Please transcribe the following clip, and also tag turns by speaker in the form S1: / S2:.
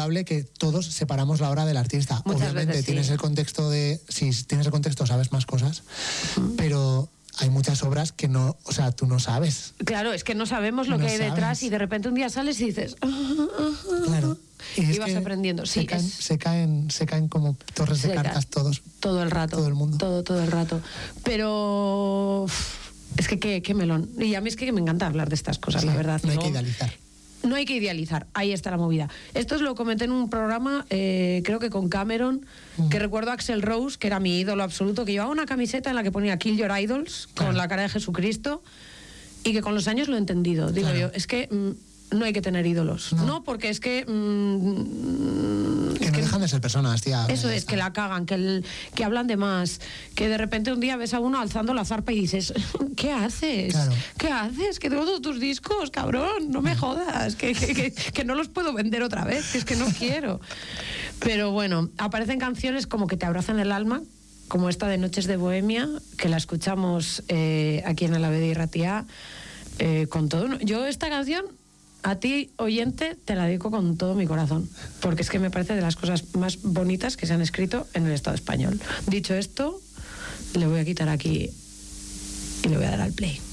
S1: indudable que todos separamos la obra del artista.
S2: Muchas
S1: Obviamente
S2: veces,
S1: tienes
S2: sí.
S1: el contexto si tienes el contexto sabes más cosas, pero hay muchas obras que no, o sea, tú no sabes.
S2: Claro, es que no sabemos lo
S1: No
S2: que hay detrás
S1: sabes.
S2: y de repente un día sales y dices...
S1: Claro.
S2: Y
S1: es
S2: vas
S1: que
S2: aprendiendo. Sí,
S1: se caen como torres de
S2: Se
S1: cartas
S2: caen.
S1: todos.
S2: Todo el rato.
S1: Todo el mundo.
S2: Todo el rato. Pero... Es que qué melón. Y a mí es que me encanta hablar de estas cosas,
S1: Sí,
S2: la verdad.
S1: no hay
S2: ¿no?
S1: que idealizar.
S2: No hay que idealizar, ahí está la movida. Esto lo comenté en un programa, creo que con Cameron, que recuerdo a Axl Rose, que era mi ídolo absoluto, que llevaba una camiseta en la que ponía Kill Your Idols, con la cara de Jesucristo, y que con los años lo he entendido. Digo yo, es que no hay que tener ídolos. No, porque es que...
S1: que no dejan de ser personas, tía.
S2: Eso es,
S1: está.
S2: que la cagan, que hablan de más, que de repente un día ves a uno alzando la zarpa y dices, ¿qué haces?
S1: Claro.
S2: ¿Qué haces? Que tengo todos tus discos, cabrón, no me jodas, que no los puedo vender otra vez, que es que no quiero. Pero bueno, aparecen canciones como que te abrazan el alma, como esta de Noches de Bohemia, que la escuchamos aquí en Alavedi y Ratia, con todo. Yo esta canción... A ti, oyente, te la dedico con todo mi corazón, porque es que me parece de las cosas más bonitas que se han escrito en el Estado español. Dicho esto, le voy a quitar aquí y le voy a dar al play.